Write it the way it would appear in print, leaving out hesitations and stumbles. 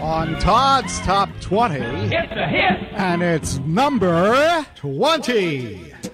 on Todd's Top 20. It's a hit! And it's number 20.